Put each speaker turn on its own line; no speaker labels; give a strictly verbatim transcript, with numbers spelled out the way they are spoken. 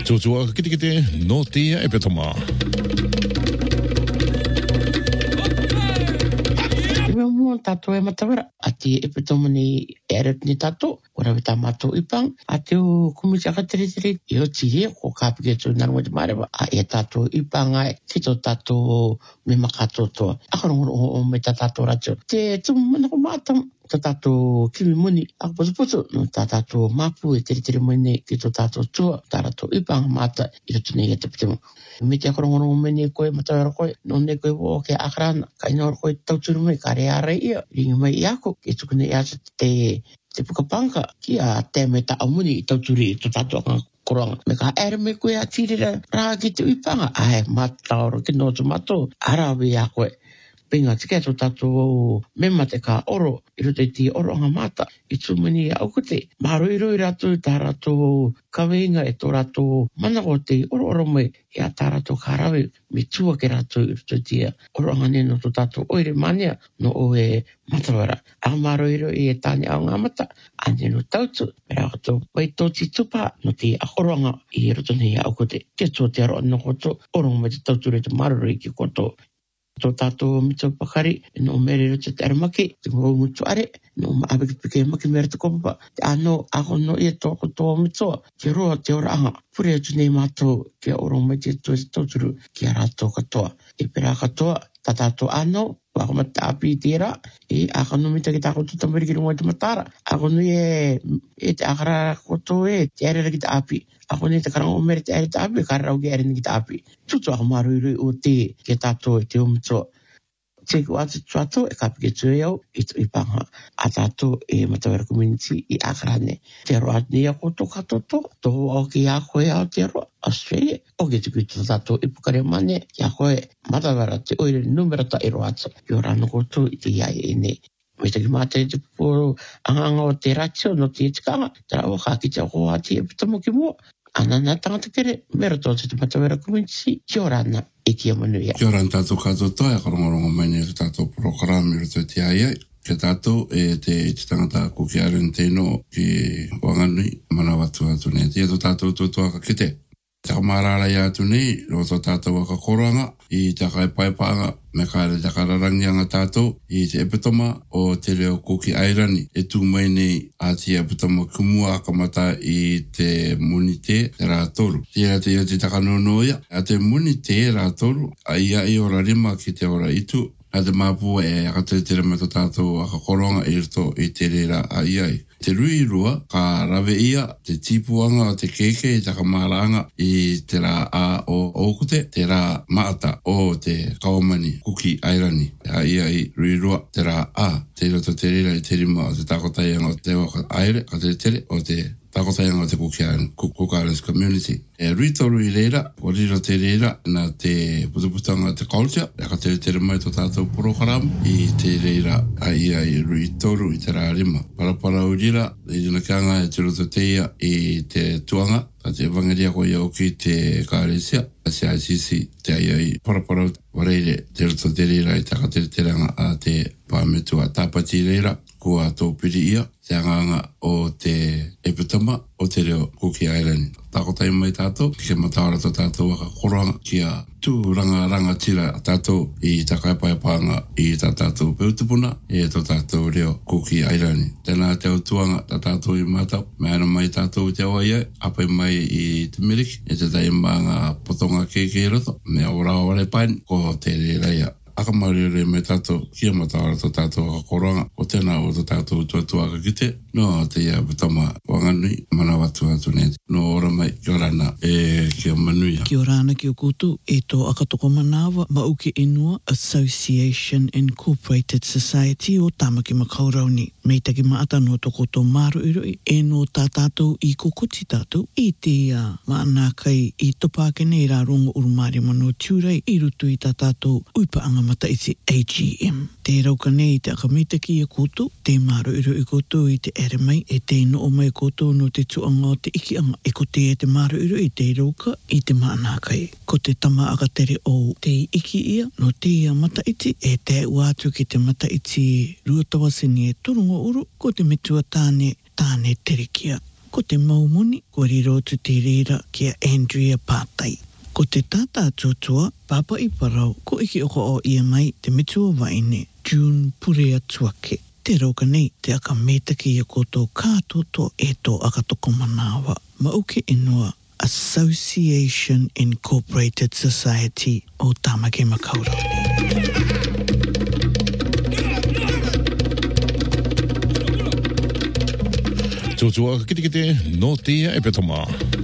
Tutua kiti kiti no tia e petoma.
Mo tato e matawara ati e petoma ni eret ni tato ora vita mato ipang ati o kumisa ka tiri tiri yo tiye ko kapike tu na mo mareba a e tato ipang ai tito tato me makato to akon o me tato racho te tu mana ko matam tato kimi muni ako poso poso no tato mapu e tiri tiri muni tito tato tu tato ipang mata ito tuni e te petoma me te akon o me ni ko matawara ko no ne ko o ke akran kainor ko tautur me kare are ia ringa mai iako ke tukune ia te te pukapanga ki a te me ta amuni tauturi to tato ka koranga me ka ere me ko ia tirira ra ki te ipanga ai mataoro ki no tomato arawe iako pinga tike to tato me mate ka oro iro te ti oro nga mata i tumani au kote maro iro i rato i tarato kawenga e to rato mana o te oro oro me e a tarato karawe me tua ke rato iro te tia oro nga neno to tato oire mania no o e matawara a maro iro i e tani au nga mata a neno tautu pera kato wai to ti tupa no te a oro nga i iro tani au kote ke to te aro no koto oro nga me te tautu re te maro reiki koto to tato mito pakari no mere rote te aramaki te mo mutu are no abe pike maki mere te kopa ano ako no e to ko to mito ke ro te ora anga pure tu nei mato ke oro me te to to turu ke ara to ka to e pera ka to tato ano ako matapi tira e ako no mita kita ko to tambari ki mo te matara ako no e e te akara ko to e te are kita api ako ni te karang umere te are te api karau ke are ni kita api tutu ako maru iru o te ke tato e te umto te ku atu tuato e kapi ke tue au i tu ipanga a tato e matawara community i akarane te roat ni ako to katoto to o ke ako e au te roa Australia o ke tuku tu tato i pukare mane ki ako e matawara te oire numero ta i roato i orano koto i te iai e ne me te ki mate te puro anganga o te ratio no te itikanga tera o ka ki te o ati e pitamo ki mua anana tangata kere mero to te matawara community ki orana e ki amanuia
ki orana tato katoto e karongorongo mani e tato program i roto te iai ke tato e te te tangata kuki aren teino ki wanganui mana watu atu ne te tato tutua ka kite Taka marara ia atu nei, roto tātou waka koranga, i taka e paipaanga, me kāre taka rarangi anga tātou, i te epitoma o te reo Kuki Airani. E tū mai nei a te epitoma kumua akamata i te munite e rā toru. Tia te ia te taka nonoia, a te munite e rā toru, a ia i ora rima ki te ora itu, a te māpua e akatere tere me to tātou waka koronga i rito i te rera a iai. Te rui rua, ka rawe ia, te tipuanga o te keke i taka maranga i te rā a o okute, te rā maata o te kaomani Kuki Airani. A ia i rui rua, te rā a, te roto te rera i te rima o te takotaianga o te waka aere, ka te tere o te takotaianga o te Kuki Airani, Cook Islands Community. E rui toru i reira, o riro te reira, na te putuputanga te culture, e ka tere tere mai to tātou program, i te reira a ia i rui toru i te rā rima. Parapara urira, i rina kianga e te roto te ia i te tuanga, a te evangeria ko ia o ki te kāresia, a se I C C te ia i parapara wareire, te roto te reira i taka tere teranga a te pāmetua tāpati reira, kua tō piri ia, te anganga o te epitama o te reo Kuki Airani. Takotai mai tātou, ke matawara to tātou waka koranga kia tū ranga ranga tira tātou i takaipaipanga i tā tātou peutupuna e to tātou reo Kuki Airani. Tēnā te autuanga tā tātou i mātau, me ana mai tātou te awa iai, apai mai i te Meriki, e te tai maanga potonga keke i roto, me ora wale pain, ko te re reia. Aka marere me tātou kia matawara to tātou waka koranga, o tēnā o to tātou tuatua ka kite, no te ia butama wanganui, mana watu atu ne, no ora mai ki orana e kia manuia.
Ki orana ki o kutu e tō akatoko manawa, Mauke Inua Association Incorporated Society o Tamaki Makaurauni. Mei taki maata no toko tō maru iroi, e no tā tātou i kukuti tātou, i te uh, maana kai i topākene i rā rongo urumari mano tiurai, i rutu i tā tātou uipa anga mata i te A G M. Te rauka nei te akamitaki i kutu, te maru iro i kutu i te ere mai, e te ino o mai kutu no te tuanga o te iki anga, e ko te e te maru iro i te rauka i te maana kai. Ko te tama akatere o te iki ia, no te ia mata iti, e te uatu ki te mata iti ruatawasini e turungo uru, ko te metua tāne, tāne terikia. ko te maumoni, ko riro tu te rira kia Andrea Pātai. Ko te tata tuatua, papa i parau, ko iki oko o ia mai te mitua waine, June Purea Tuake. Te roka nei, te aka metaki ia koto kātoto e tō akatoko manawa. Mauke inua, Association Incorporated Society o Tamaki Makaurau.
Tōtua ka kite kite no tia e petoma.